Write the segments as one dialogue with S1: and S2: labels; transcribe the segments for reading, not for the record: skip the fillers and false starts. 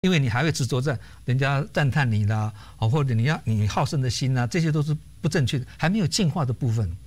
S1: 因为你还会执着在人家赞叹你啦，或者你好胜的心啊，这些都是不正确的，还没有进化的部分。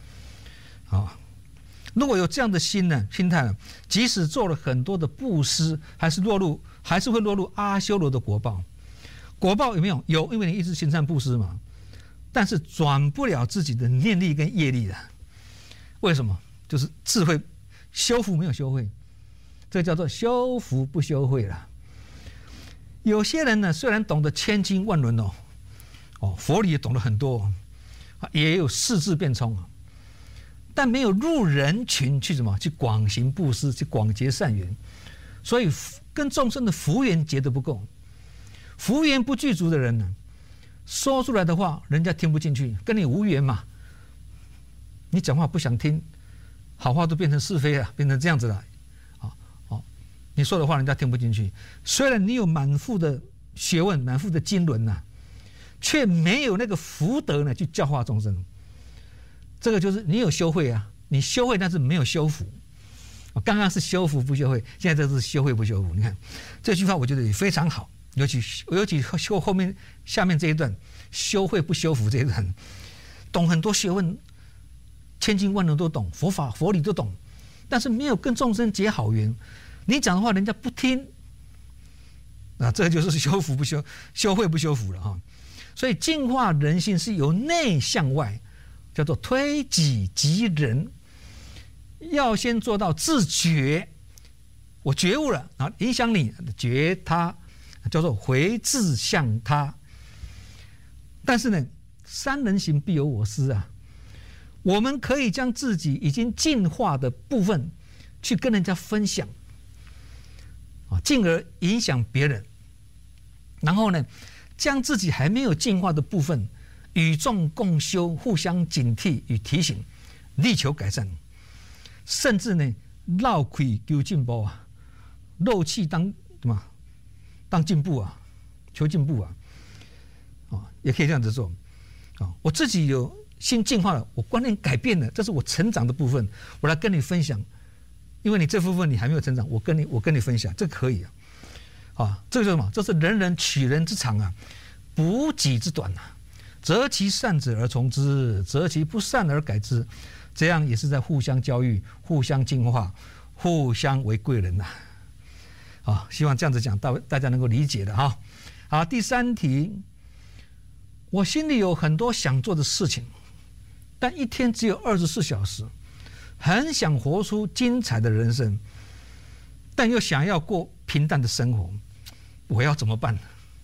S1: 如果有这样的心态呢，即使做了很多的布施，还是会落入阿修罗的果报。果报有没有？有，因为你一直行善布施嘛。但是转不了自己的念力跟业力的。为什么？就是智慧修福没有修慧，这叫做修福不修慧了。有些人呢，虽然懂得千经万论佛理也懂得很多，也有四智辩聪，但没有入人群去去广行布施，去广结善缘，所以跟众生的福缘结得不够。福缘不具足的人呢，说出来的话人家听不进去，跟你无缘嘛。你讲话不想听，好话都变成是非了，变成这样子了。你说的话人家听不进去，虽然你有满腹的学问、满腹的经纶却没有那个福德呢去教化众生。这个就是你有修慧啊，你修慧但是没有修福。刚刚是修福不修慧，现在这是修慧不修福。你看这句话，我觉得也非常好，尤其修后面下面这一段修慧不修福这一段，懂很多学问，千经万论都懂，佛法佛理都懂，但是没有跟众生结好缘。你讲的话人家不听，这就是修福不修，修慧不修福了所以净化人性是由内向外，叫做推己及人，要先做到自觉，我觉悟了，然后影响你觉他，叫做回自向他。但是呢，三人行必有我师我们可以将自己已经进化的部分去跟人家分享。进而影响别人，然后呢，将自己还没有进化的部分与众共修，互相警惕与提醒，力求改善，甚至呢，绕亏求进步漏气当进步求进步也可以这样子做我自己有心进化了，我观念改变了，这是我成长的部分，我来跟你分享。因为你这部分你还没有成长，我跟你分享，这可以这个是什么？这是人人取人之长补己之短择其善者而从之，择其不善而改之，这样也是在互相教育、互相净化、互相为贵人希望这样子讲大家能够理解的好，第三题，我心里有很多想做的事情，但一天只有24小时。很想活出精彩的人生，但又想要过平淡的生活，我要怎么办？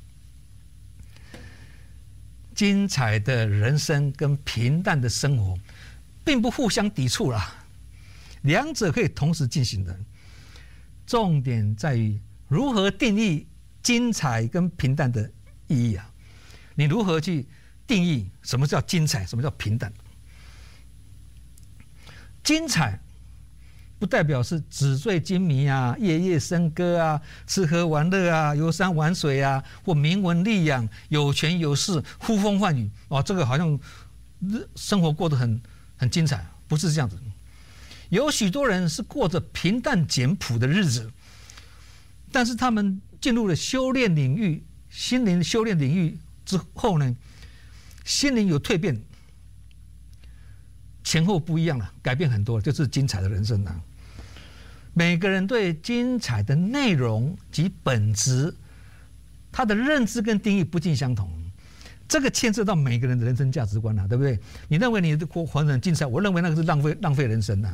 S1: 精彩的人生跟平淡的生活并不互相抵触啦，两者可以同时进行的。重点在于如何定义精彩跟平淡的意义你如何去定义什么叫精彩，什么叫平淡？精彩不代表是纸醉金迷夜夜笙歌吃喝玩乐游山玩水或名闻利养、有权有势、呼风唤雨这个好像生活过得很精彩，不是这样子。有许多人是过着平淡简朴的日子，但是他们进入了修炼领域，心灵修炼领域之后呢，心灵有蜕变。前后不一样了，改变很多，就是精彩的人生每个人对精彩的内容及本质，他的认知跟定义不尽相同，这个牵涉到每个人的人生价值观对不对？你认为你的活得很精彩，我认为那个是浪费人生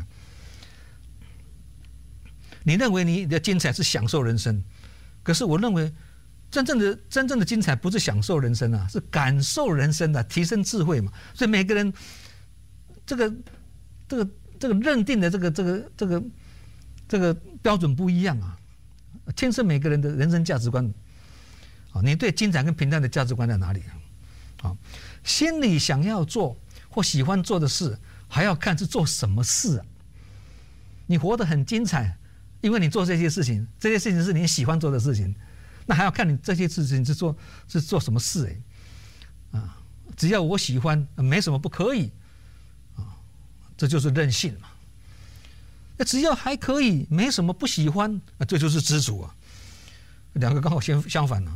S1: 你认为你的精彩是享受人生，可是我认为真正的精彩不是享受人生是感受人生提升智慧嘛。所以每个人这个认定的这个标准不一样牵涉每个人的人生价值观你对精彩跟平淡的价值观在哪里心里想要做或喜欢做的事，还要看是做什么事你活得很精彩，因为你做这些事情是你喜欢做的事情，那还要看你这些事情是做什么事只要我喜欢，没什么不可以这就是任性嘛。只要还可以，没什么不喜欢，这就是知足两个刚好相反了。